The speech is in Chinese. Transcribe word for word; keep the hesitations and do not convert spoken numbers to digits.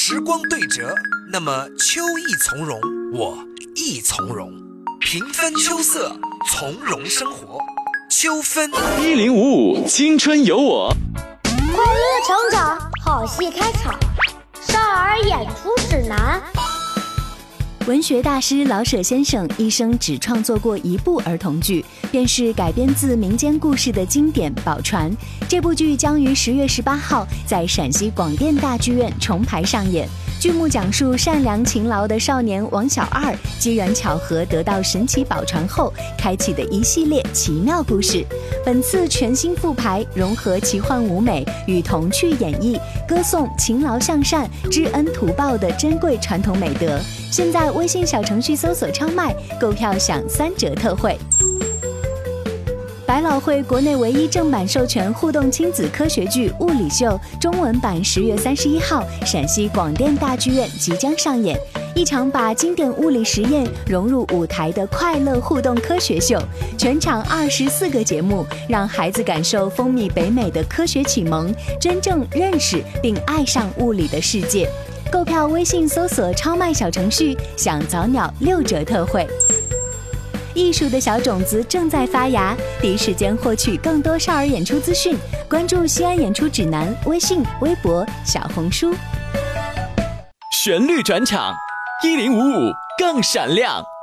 时光对折，那么秋意从容，我亦从容。平分秋色，从容生活。秋分一零五五青春有我， 快乐成长，好戏开场，少儿演出指南。 文学大师老舍先生一生只创作过一部儿童剧，便是改编自民间故事的经典《宝钏》。这部剧将于十月十八号在陕西广电大剧院重排上演。剧目讲述善良勤劳的少年王小二机缘巧合得到神奇宝钏后开启的一系列奇妙故事。本次全新复排，融合奇幻舞美与童趣演绎，歌颂勤劳向善、知恩图报的珍贵传统美德。现在微信小程序搜索超卖，购票享三折特惠。百老汇国内唯一正版授权互动亲子科学剧《物理秀》中文版十月三十一号陕西广电大剧院即将上演，一场把经典物理实验融入舞台的快乐互动科学秀。全场二十四个节目，让孩子感受风靡北美的科学启蒙，真正认识并爱上物理的世界。购票微信搜索超卖小程序，享早鸟六折特惠。艺术的小种子正在发芽，第一时间获取更多少儿演出资讯，关注西安演出指南微信、微博、小红书。 旋律转场，一零五五更闪亮。